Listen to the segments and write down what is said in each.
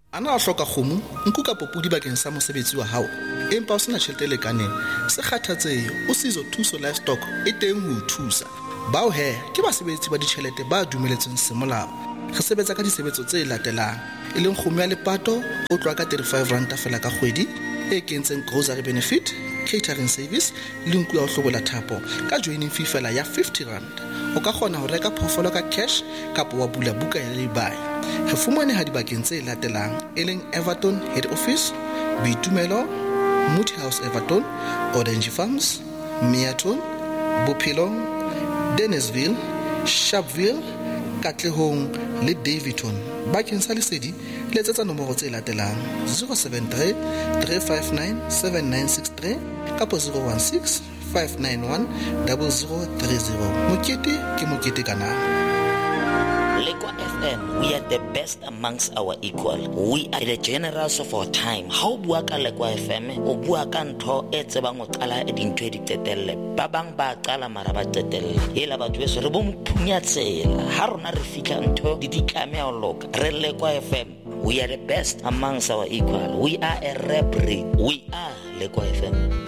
Ana a hloka kgomo, nku kapa podi bakeng sa mosebetsi wa hao. Empa o sena tjhelete e lekaneng. Se kgathatsehe, o Sizo Thuso Livestock e teng ho o thusa. Bao he, ke basebetsi ba ditjhelete ba dumeletsweng semolao. Re sebetsa ka disebetso tse latelang. E leng kgomo ya lepato, o tloha ka 35 ranta fela ka kgwedi, e kentseng grocery benefit, catering service, le nku ya ho hlobola thapo, ka joining fee fela ya 50 rand. O ka kgona ho reka phoofolo ka cash, kapa wa bula buka ya lay-by. Re fumaneha dibakeng tse latelang, e leng Everton Head Office, Boitumelo, Moody House Everton, Orange Farms, Meaton, Bophelong, Dennisville, Sharpeville, Katlehong le Davidton. Bakeng sa lesedi, letsetsa nomoro tse latelang 073 359 7963 kapa 016 591 0030. Mokete ke mokete ka nama. Lekwa FM, we are the best amongst our equal. We are the generals of our time. Ha o bua ka Lekwa FM, o bua ka ntho e tsebang o qala e dintho di qetelle. Ba bang ba qala mara ba qetelle. Hela batho beso re bo mphunya tsela. Ha rona re fitla ntho di ditlame a loka. Re Lekwa FM, we are the best amongst our equal. We are a rap breed. We are Lekwa FM.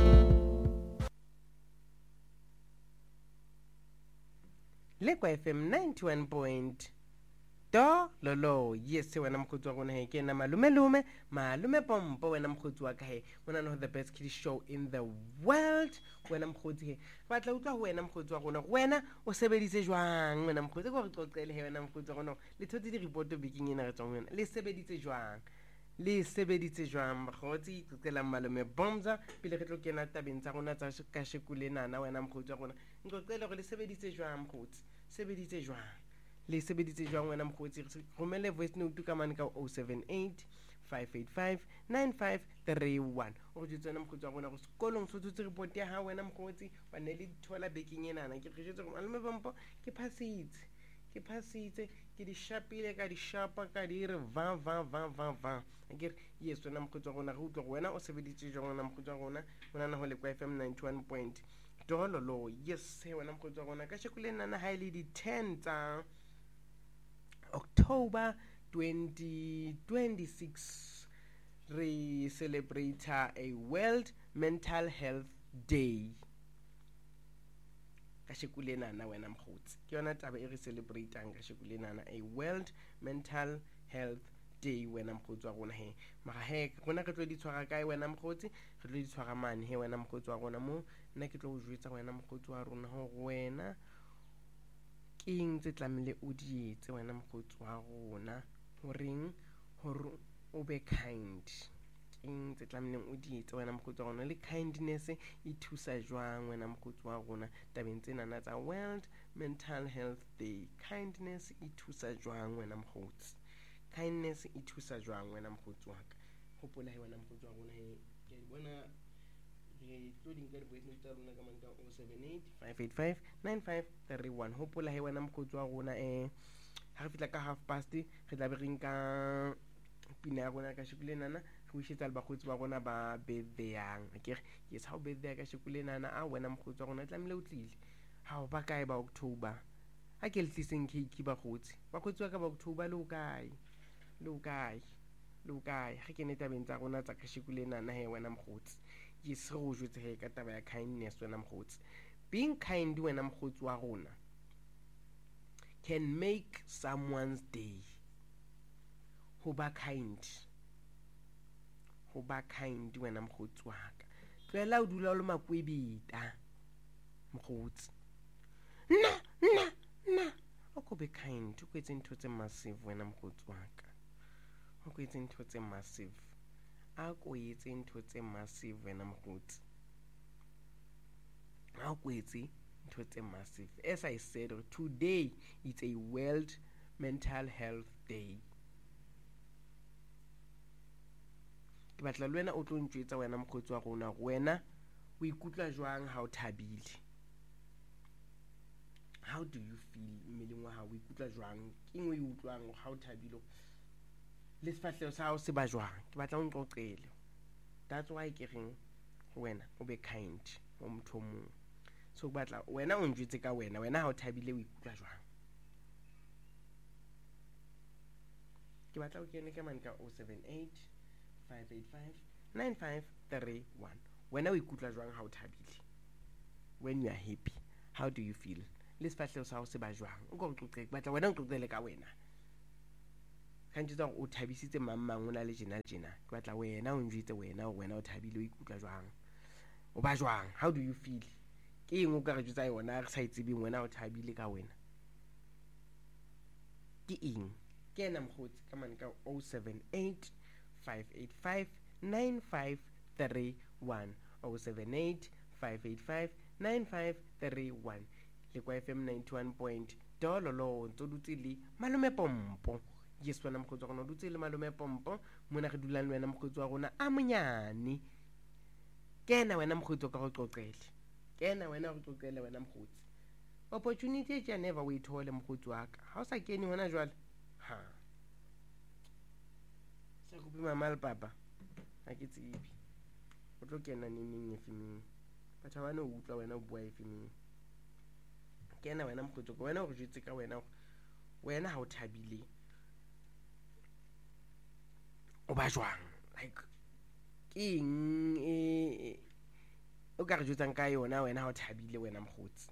Lekwa FM 91 point do lolo yes wena mkhutsi wa rona he ke na malume pompo wena mkhutsi wa ka he mona no the best kid show in the world wena mkhutsi he batla utlwa ho wena mkhutsi wa rona wena o sebedise jwang wena mkhutsi go re qoqele he wena mkhutsi wa rona le thotse di report biking ena re tsong yona le sebeditse jwang bakgotsi qoqela malume bomza pele re tlo kena tabeng tsa rona tsa ka shekule nana wena mkhutsi wa rona nqoqele go le sebeditse jwang mkhutsi sebeditse jwang wena mkhotsi romele voice note ka mane ka 078 585 9531 o jitse wena mkhotsi wa bona go sekolong so tsotse report ya ha wena mkhotsi wa ne le thola baking enana ke re jetse go malome bompo ke phasitse ke di shapile ka di shapa ka di re va ke yes wena mkhotsi wa gona go utlwa wena o sebeditse jwang wena mkhotsi wa gona bona na ho le kwa FM 91 point dololo yes he wena mkhotsi wa gona ka shekule nana ha ile di 10 tsa October 2026 re celebrate a World Mental Health Day ka shekule nana wena mkhotsi ke yona taba e re celebrateang ka shekule nana a World Mental Health Day wena mkhotsi wa rona he mara he rona re tlo di tshwara kae wena mkhotsi re tlo di tshwara mane he wena mkhotsi wa rona mo nna ke tlo o jwetsa wena mkhotsi wa rona ho wena keng tse tlamile o di etse wena mkhotsi wa rona horeng hore o be kind keng tse tlamile o di etse wena mkhotsi wa rona le kindness e thusa jwang wena mkhotsi wa rona tabeng tsena na tsa World Mental Health Day kindness e thusa jwang wena mkhotsi kindness e thusa jwang wena mkhotsi wa ka hopola he wena mkhotsi wa rona he ke bona including the voice note rona ka manta 078 585 9531 hopola he wena mkhotsi wa rona ha re fitla ka 1:30 re tla be re nka pina ya rona ka shekule nana re wishetsa le bakgotsi ba rona ba birthday-ang akere yes ha o birthday ka shekule nana a wena mkhotsi wa rona tlamile o tlile ha o ba kae ba October a ke le tliseng cake bakgotsi wa ka ba October le o kae ha ke ne tabeng tsa rona tsa ka shekule nana he wena mkhotsi yes re o jwetse he ka taba ya kindness wena mkhotsi being kind wena mkhotsi wa rona can make someone's day ho ba kind wena mkhotsi wa ka tloela o dula o le makwebita mkhotsi na o ko be kind o kwetse ntho tse massive wena mkhotsi wa ka o kwetse ntho tse massive a ko etse ntho tse massive wena mkhotsi a ko etse ntho tse massive as I said today it's a World Mental Health Day ke batla le wena o tlo ntjwetsa wena mkhotsi wa rona wena o ikutlwa jwang ha o thabile how do you feel mmeleng wa hao o ikutlwa jwang ke ngwe o utlwang ha o thabile le sefahleho sa hao se ba jwang ke batla o nqoqele that's why ke reng wena o be kind o motho mong so ke batla wena o njwetse ka wena ha o thabile o ikutlwa jwang ke batla o kene ka mane ka 078 585 9531. Wena o ikutlwa jwang ha o thabile? When you are happy, how do you feel? Le sefahleho sa hao se ba jwang? O ka o qoqele, batla wena o qoqele ka wena. Ka ntjhetsa hore o thabisitse mang o na le jena. Ke batla wena o njwetse wena o thabile, o ikutlwa jwang? O ba jwang? How do you feel? Ke eng o ka re jwetsa yona re sa itsebeng wena o thabile ka wena? Ke eng? Ke ena mokgotsi ka mane ka 078 585 9531 078 585 9531. Le kwa FM 91. Dololo ntso dutse le Malome Pompo. Yes, wena mokgotsi wa rona dutse le Malome Pompo. Mona re dulang le wena mokgotsi wa rona a monyane. Kena wena mokgotsi ka go qoqele. Kena wena go qoqele wena mokgotsi. Opportunity e never we thole mokgotsi wa ka. Ha o sa kene hona jwale. Ha. Sa go bima mal papa. Ha ke tsibi. O tlo kena neng efemeng. Batho ba no utlwa wena o bua efemeng. Kena wena mokgotsi ka wena o re jwetse ka wena ha o thabile. O ba jwang? Like ke eng o ka re jwetsang ka yona wena ha o thabile wena mokgotsi?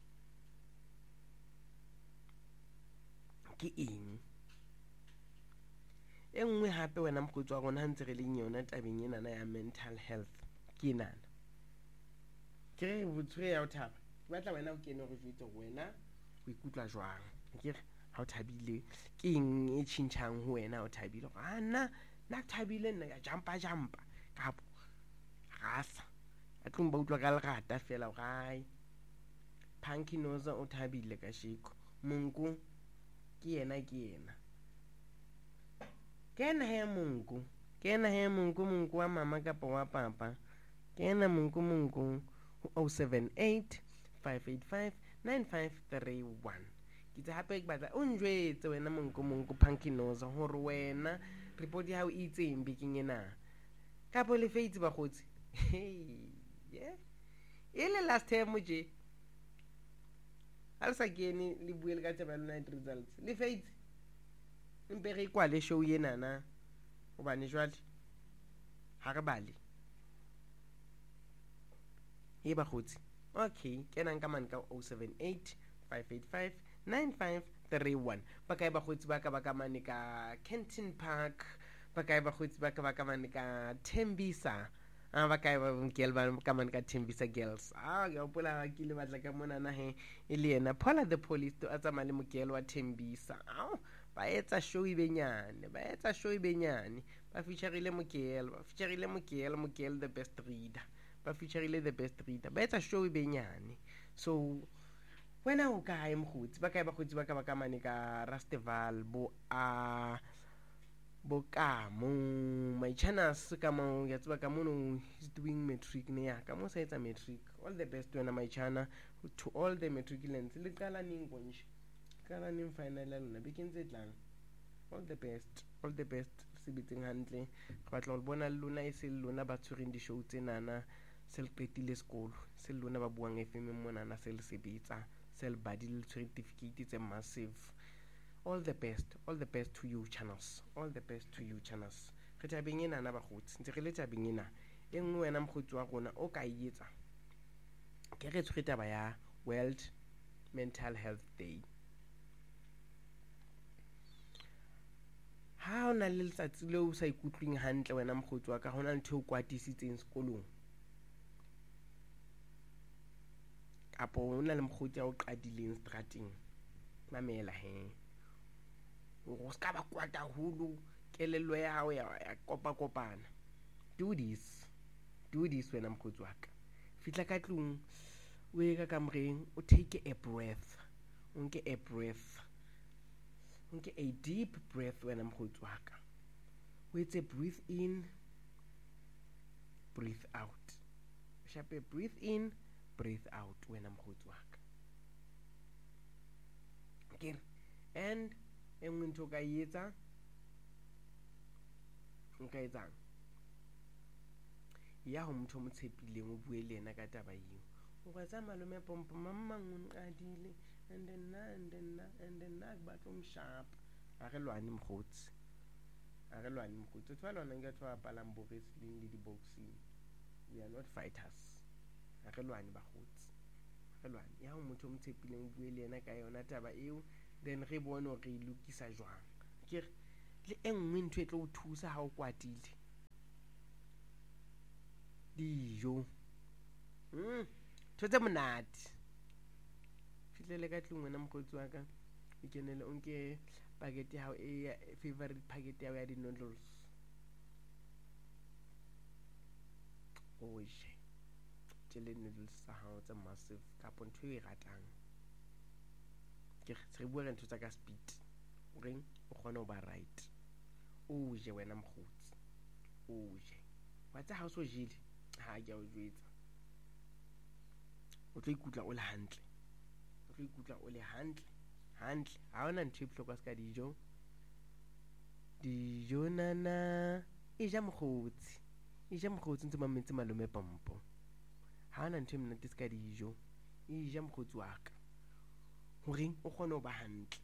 Ke eng? E nngwe hape wena mokgotsi wa rona ha ntse re leng yona tabeng ena ya mental health. Ke nana. Ke re botshwe ya o thaba. Ke batla wena o kene re jwetse wena o ikutlwa jwang? Ke re ha o thabile ke eng e tjhentjhang ho wena o thabile? Na thabile nna ya jumpa ka rasa a tlong ba utlwa ka lerata fela o gae. Punky Nose o thabile ka sheko. Monku ke yena kena he Monku wa mama kapa wa papa. Kena Monku 078 585 9531. Kitse hape ke batla o njwetse wena Monku Punky Nose hore wena report ya hao e itseng bekeng ena. Ka bo le faitsi ba khotsi. Yeah. Ile last time je. Al sa kene le buele ka tseba night results. Le faitsi. Mpe re kwa le show yena na. O bane jwale. Ha re bale. Ye ba khotsi. Okay, kena nka man ka 078 585 9531. Baka ba khotsi ba ka mane ka Kenton Park. Baka ba khotsi ba ka mane ka Tembisa. Baka ba ngel ba ka mane ka Tembisa girls. Ke hopola ke le batla ka mona na he ile yena Paula the police to atsamaya le mogelo wa Tembisa. Ba etsa show e benyane. Ba featureile mogelo the best reader. Ba featureile the best reader. Ba etsa show e benyane. So wena o kae mkhutsi ba kae ba khutsi ba ka mane ka Rasteval bo ka mo my channels ka mo ya tsba ka mo no he's doing matric ne ya ka mo sa etsa matric. All the best wena my channel to all the matriculants le qala ning bonje qala ning final lena bekentse tlang. All the best se bitseng hantle re batla go bona lona e se lona ba tshwereng di show tsenana se le qetile sekolo se lona ba buang FM monana se le sebetsa sel badile certificate tse massive. All the best to you channels. Re tabeng ena na ba khotsi ntse re le tabeng ena e nngwe wena mkhotsi wa rona o ka ietsa ke re tshwere taba ya World Mental Health Day. Ha o na le letsatsi leo o sa ikutlwing hantle wena mkhotsi wa ka hona ntho o kwatisitseng sekolong kapo o na le mkhotsi ya o qadileng strateng mamela he o ska ba kwata hulu kelello ya hao ya kopana. Do this wena mkhotsi wa ka fitla ka tlung o ye ka kamoreng o take a breath. Unke a deep breath wena mkhotsi wa ka. O etse breathe in, breathe out. Shape breathe in, breathe out wena mkhotsi wa ka. Okay. And engwe ntho ka etsa nka etsang ya ho motho mo tshepileng o bue le ena ka taba eo. O ka tsa Malome Pompo mamang o nqadile and then na ba tlo mshapa a re lwane mkhotsi a re lwane mokgotsi tshwa lwana ke tshwa palang bo wrestling le di-boxing. We are not fighters. A re lwane bakgotsi, re lwane. Ya ho motho o mo tshepileng o bue le yena ka yona taba eo, then re bone hore re lokisa jwang. Ke re le e nngwe ntho e tlo o thusa ha o kwatile, dijo, ntho tse monate. Fihlele ka tlung wena mokgotsi wa ka, o kenele o nke packet ya hao e favorite packet ya hao ya di-noodles, o je tjele noodles tsa hao tse massive kapa ntho e ratang. Ke re bua ka ntho tsa ka speed hore o kgone ho ba right. O je wena mokgotsi, o je. Wa tsa ha o so jele, ha ke a o jwetsa, o tlo ikutlwa o le hantle, o tlo ikutlwa o le hantle hantle. Ha hona ntho e bohlokwa ska dijo. Dijo nana e ja mokgotsi, e ja mokgotsi ntse mametse malome pompo. Ha hona ntho e monate ska dijo, e ja mokgotsi wa ka hore o kgone ho ba hantle.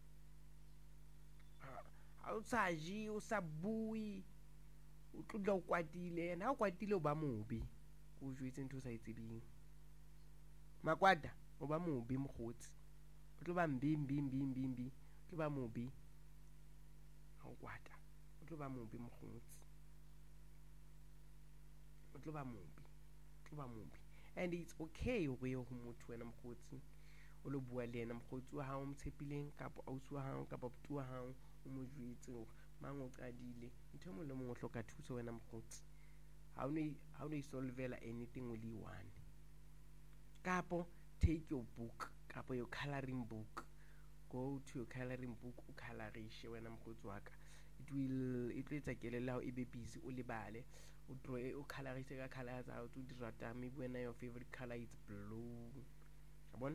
Ha o sa je, o sa bue, o tlo dula o kwatile, and ha o kwatile o ba mobe. O jwetse ntho o sa e tsebeng. Makwata o ba mobe mokgotsi, o tlo ba mbi, o tlo ba mobe. Ha o kwata o tlo ba mobe mokgotsi, o tlo ba mobe, o tlo ba mobe. And it's okay hore yo ho motho wena mokgotsi o lo bua le yena mokgotsi wa hao mo tshepileng kapa ausi wa hao kapa buti wa hao, o mo jwetse hore mang o qadile ntho e mong le mong o hloka thuso wena mokgotsi. Ha o no solvela anything o le one. Kapo take your book kapa your coloring book, go to your coloring book o colorishe wena mokgotsi wa ka. It tlo etsa kelello ya hao e be busy, o lebale, o draw, o colorise ka color tsa hao tse di ratang. Maybe when your favorite color is blue, bona.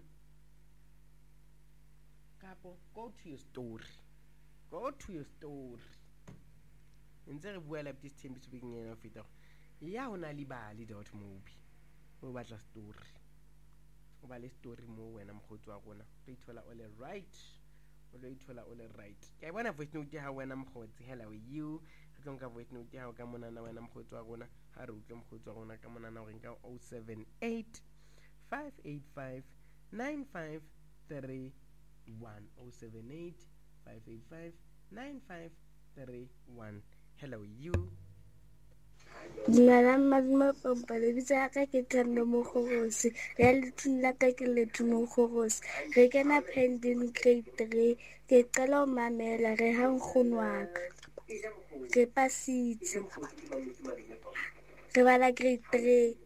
Kapo go to your story, go to your story. Ntse re bua la Thembiso bekeng ena ho feta ya hona le bali.mobi o batla story, o ba le story mo wena mokgotsi wa rona o ithola o le right, o lo ithola o le right. Ke bona voice note ya hao wena mokgotsi. Hello you, re tlo nka voice note ya hao ka monana wena mokgotsi wa rona, ha re utlwe mokgotsi wa rona ka monana hore nka 078 585 9531 078 585 9531. Hello you. Dumelang Madume Pompa, lebitso ya ka ke Thando Mokgorosi, ya letsing la ka ke Letho Mokgorosi. Re kena pending grade 3, ke qala ho mamela re ha nkgono wa ka. Re pasitse, re bala grade 3.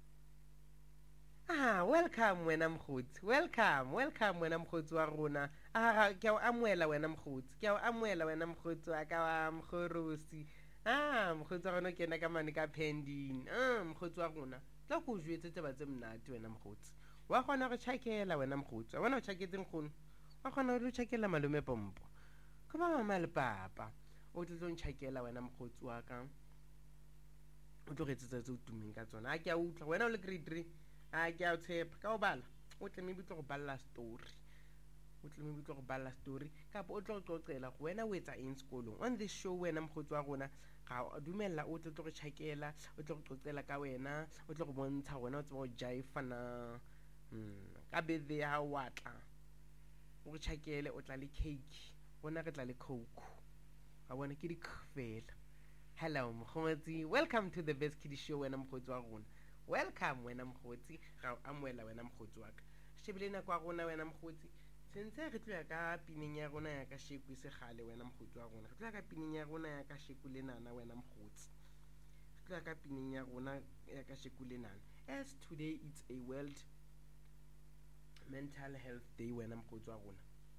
Welcome wena mokgotsi, welcome wena mokgotsi wa rona. Ke a o amohela wena mokgotsi, ke a o amohela wena mokgotsi wa ka wa Mokgorosi. Mokgotsi wa rona kena ka mane ka pending. Mokgotsi wa rona tla ko jwetse taba tse mnate wena mokgotsi. Wa kgona go tjhakela wena mokgotsi, wa bona o tjhaketse nkgono, wa kgona go tjhakela malome Pompo, go ba mama le papa. O tlo ntjhakela wena mokgotsi wa ka, o tlo re tsetsa tse o tumeng ka tsona. Ke a utlwa wena o le grade 3. Ke a o tshepa ka o bala, o tle maybe tlo go balla story, o tle maybe tlo go balla story kapa o tlo go qoqela go wena o etsa eng sekolong. On this show wena mokgotsi wa rona ga o dumella o tlo go tjhakela, o tlo go qoqela ka wena, o tlo go bontsha wena o tseba go jive na ka birthday ya hao wa tla o go tjhakele, o tla le cake, rona re tla le coke, ga bona ke di fela. Hello mokgotsi, welcome to the Best Kid Show wena mokgotsi wa rona. Welcome wena mokgotsi, ga o amohela wena mokgotsi wa ka. Shebile nako ya rona wena mokgotsi, sentse re tlo ya ka pineng ya rona ya ka sheku se gale wena mokgotsi wa rona. Re tlo ya ka pineng ya rona ya ka sheku le nana wena mokgotsi. Re tlo ya ka pineng ya rona ya ka sheku le nana. As today it's a World Mental Health Day wena mokgotsi wa rona.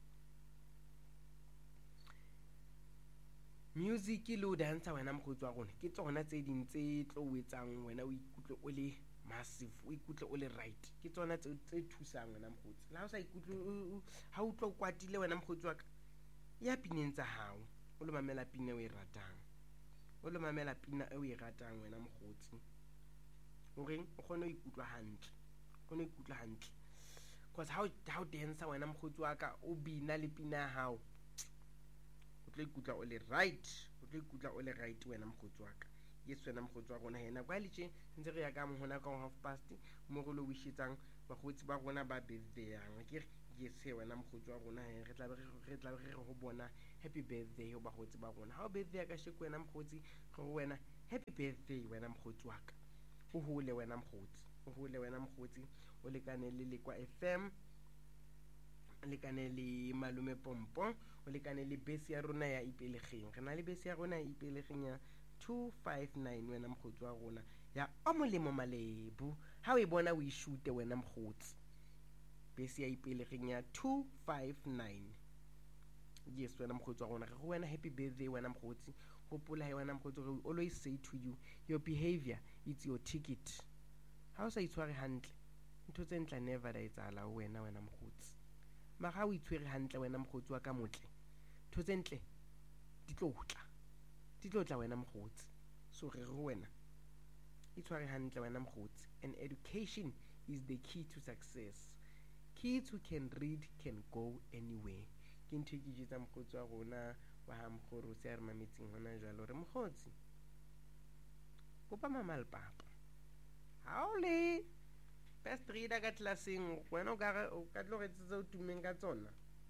Music le o dancer wena mokgotsi wa rona ke tsona tse ding tse tlo o etsang wena o ikutlwe o le massive, o ikutlwe o le right. Ke tsona tse thusang wena mokgotsi. La o sa ikutlwe ha o tlo o kwatile wena mokgotsi wa ka, ya pineng tsa hao o lo mamela pina o e ratang, o lo mamela pina o e ratang wena mokgotsi, hore o kgone ho ikutlwa hantle, o kgone ho ikutlwa hantle. Because ha o dancer wena mokgotsi wa ka, o bina le pina ya hao, o tlo ikutlwa o le right wena mokgotsi wa ka. Yes wena mokgotsi wa rona hena kwa le tje ntse re ya ka mohona ka 1:30 mo go lo wishetsang bagotsi ba rona ba birthday yang ke yes wena mokgotsi wa rona he re tla re go bona happy birthday ho bagotsi ba rona. Ha o birthday ka sheko wena mokgotsi go wena happy birthday wena mokgotsi wa ka. O hole wena mokgotsi o lekane le Lekwa FM, o lekane le Malume Pompo, o lekane le bese ya rona ya ipelegeng. Re na le bese ya rona ya ipelegeng ya 259 wena mokgotsi wa rona ya o molemo malebu. Ha o e bona o ishute wena mokgotsi. Bese ya ipelegeng ya 259. Yes wena mokgotsi wa rona re go wena happy birthday wena mokgotsi. Hopola he wena mokgotsi we always say to you, your behavior it's your ticket. Ha o sa itshware hantle ntho tse ntla never da etsala wena mokgotsi. Ma ga o itshwere hantle wena mokgotsi wa ka motle, ntho tse ntle di tlotla wena mokgotsi. So re go wena itshware hantle wena mokgotsi. And education is the key to success. Kids who can read can go anywhere. Ke ntho ke jetsa mokgotsi wa rona wa ha mkhoro se a re mametseng hona jalo re mokgotsi kopa mama le papa ha o le best reader ka classeng wena o ka tlo retsetsa o tumeng ka tsona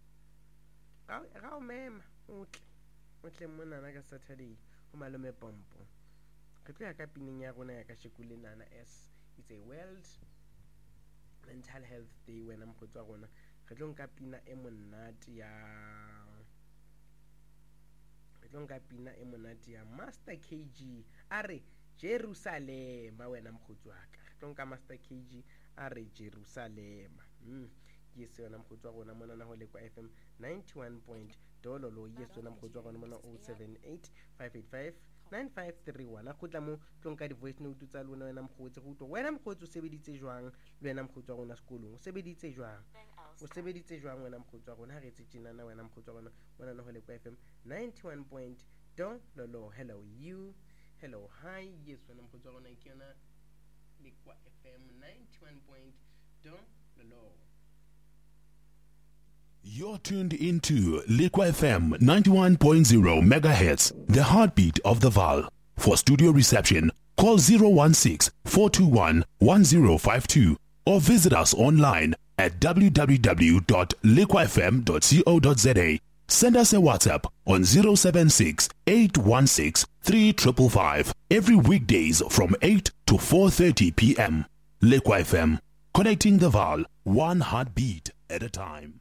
ga o mema otle mona na ka Saturday o Malume Pompo. Re tlo ya ka pineng ya rona ya ka shekule nana as it's a World Mental Health Day wena mokgotsi wa rona. Re tlo nka pina e monate ya Master KG are Jerusalem wena mokgotsi wa ka. Re tlo nka Master KG are Jerusalem. Yes wena mokgotsi wa rona mona na ho Lekwa FM 91. Dololo yes wena mokgotsi wa rona mona 078 585 9531. A khutla mo tlo nka di voice note tsa lona wena mokgotsi go utlwa wena mokgotsi o sebeditse jwang le wena mokgotsi wa rona sekolong o sebeditse jwang wena mokgotsi wa rona ha re tsetjena na wena mokgotsi wa rona mona na ho Lekwa FM 91. Dololo hello you hello hi yes wena mokgotsi wa rona ke yona Lekwa FM 91. Dololo. You're tuned into Lekwa FM 91.0 megahertz, the heartbeat of the Vaal. For studio reception, call 016-421-1052 or visit us online at www.lekwafm.co.za. Send us a WhatsApp on 076-816-3555 every weekdays from 8 to 4:30 p.m. Lekwa FM, connecting the Vaal, one heartbeat at a time.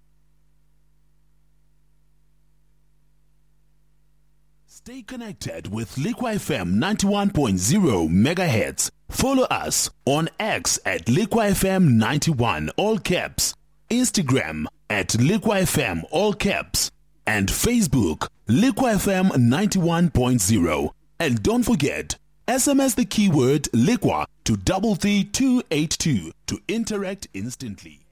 Stay connected with Lekwa FM 91.0 megahertz. Follow us on X at Lekwa FM 91 all caps, Instagram at Lekwa FM all caps, and Facebook Lekwa FM 91.0. And don't forget, SMS the keyword Lekwa to 33282 to interact instantly.